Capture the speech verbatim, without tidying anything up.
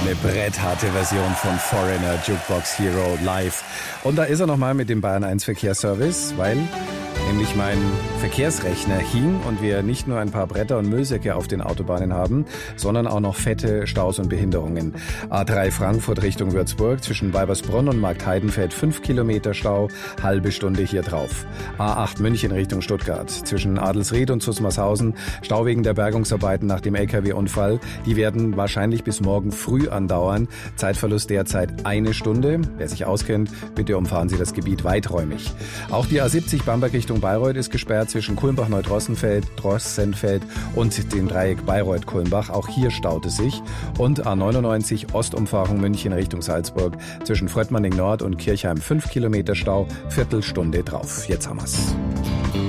eine brettharte Version von Foreigner, Jukebox Hero live. Und da ist er nochmal mit dem Bayern eins Verkehrsservice, weil nämlich mein Verkehrsrechner hing und wir nicht nur ein paar Bretter und Müllsäcke auf den Autobahnen haben, sondern auch noch fette Staus und Behinderungen. A drei Frankfurt Richtung Würzburg zwischen Weibersbronn und Marktheidenfeld fünf Kilometer Stau, halbe Stunde hier drauf. A acht München Richtung Stuttgart zwischen Adelsried und Zusmarshausen, Stau wegen der Bergungsarbeiten nach dem L K W-Unfall. Die werden wahrscheinlich bis morgen früh andauern. Zeitverlust derzeit eine Stunde. Wer sich auskennt, bitte umfahren Sie das Gebiet weiträumig. Auch die A siebzig Bamberg Richtung Bayreuth ist gesperrt zwischen Kulmbach-Neudrossenfeld, Drossenfeld und dem Dreieck Bayreuth-Kulmbach. Auch hier staut es sich. Und A neunundneunzig Ostumfahrung München Richtung Salzburg zwischen Fröttmanning Nord und Kirchheim fünf Kilometer Stau, Viertelstunde drauf. Jetzt haben wir's.